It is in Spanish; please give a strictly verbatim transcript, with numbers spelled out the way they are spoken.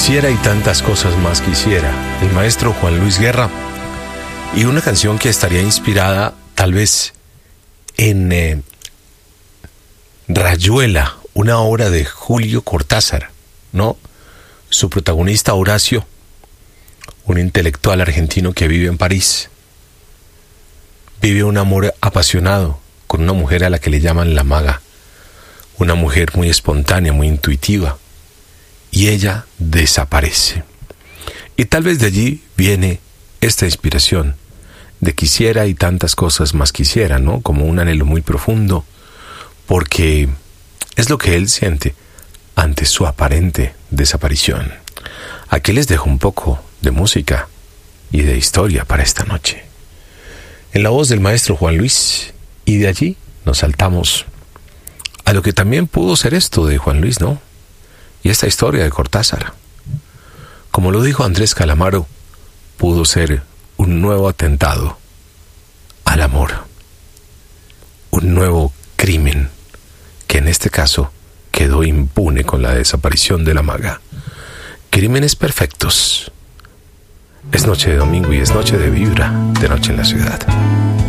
Quisiera y tantas cosas más quisiera, el maestro Juan Luis Guerra, y una canción que estaría inspirada tal vez en eh, Rayuela, una obra de Julio Cortázar, ¿no? Su protagonista Horacio, un intelectual argentino que vive en París, vive un amor apasionado con una mujer a la que le llaman la maga, una mujer muy espontánea, muy intuitiva, y ella desaparece. Y tal vez de allí viene esta inspiración de quisiera y tantas cosas más quisiera, ¿no? Como un anhelo muy profundo, porque es lo que él siente ante su aparente desaparición. Aquí les dejo un poco de música y de historia para esta noche, en la voz del maestro Juan Luis, y de allí nos saltamos a lo que también pudo ser esto de Juan Luis, ¿no? Y esta historia de Cortázar, como lo dijo Andrés Calamaro, pudo ser un nuevo atentado al amor, un nuevo crimen que en este caso quedó impune con la desaparición de la maga. Crímenes perfectos. Es noche de domingo y es noche de vibra, de noche en la ciudad.